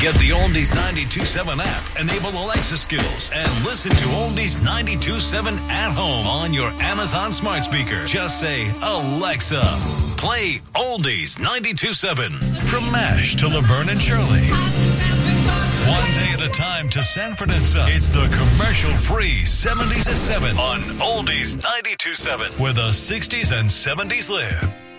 Get the Oldies 92.7 app, enable Alexa skills, and listen to Oldies 92.7 at home on your Amazon smart speaker. Just say, Alexa, play Oldies 92.7. From MASH to Laverne and Shirley. One day at a time to Sanford and Son. It's the commercial-free 70s at 7 on Oldies 92.7, where the 60s and 70s live.